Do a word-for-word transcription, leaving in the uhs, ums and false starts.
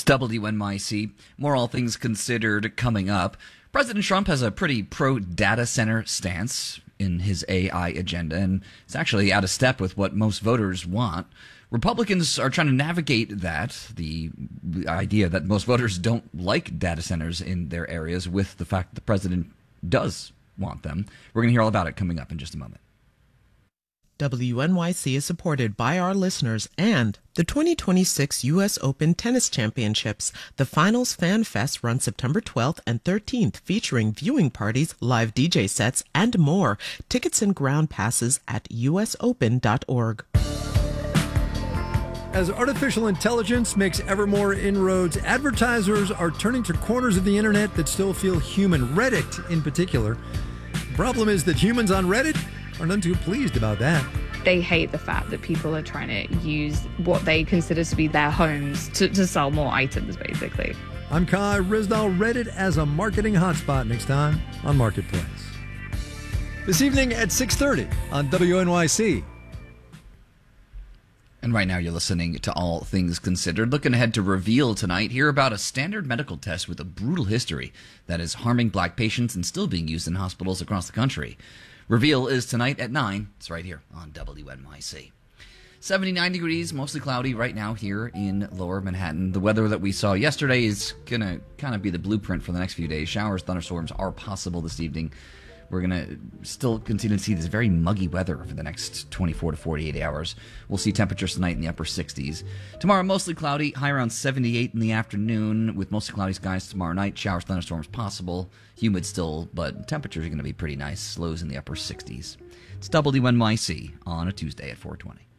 It's W N Y C. More All Things Considered coming up. President Trump has a pretty pro-data center stance in his A I agenda, and it's actually out of step with what most voters want. Republicans are trying to navigate that, the idea that most voters don't like data centers in their areas, with the fact that the president does want them. We're going to hear all about it coming up in just a moment. W N Y C is supported by our listeners and the twenty twenty-six U S Open Tennis Championships. The Finals Fan Fest runs September twelfth and thirteenth, featuring viewing parties, live D J sets, and more. Tickets and ground passes at U S open dot org. As artificial intelligence makes ever more inroads, advertisers are turning to corners of the internet that still feel human. Reddit, in particular. The problem is that humans on Reddit are none too pleased about that. They hate the fact that people are trying to use what they consider to be their homes to, to sell more items, basically. I'm Kai Ryssdal. Reddit as a marketing hotspot next time on Marketplace. This evening at six thirty on W N Y C. And right now you're listening to All Things Considered. Looking ahead to Reveal tonight, hear about a standard medical test with a brutal history that is harming black patients and still being used in hospitals across the country. Reveal is tonight at nine. It's right here on W N Y C. seventy-nine degrees, mostly cloudy right now here in lower Manhattan. The weather that we saw yesterday is going to kind of be the blueprint for the next few days. Showers, thunderstorms are possible this evening. We're going to still continue to see this very muggy weather for the next twenty-four to forty-eight hours. We'll see temperatures tonight in the upper sixties. Tomorrow, mostly cloudy, high around seventy-eight in the afternoon, with mostly cloudy skies tomorrow night. Showers, thunderstorms possible. Humid still, but temperatures are going to be pretty nice. Lows in the upper sixties. It's W N Y C on a Tuesday at four twenty.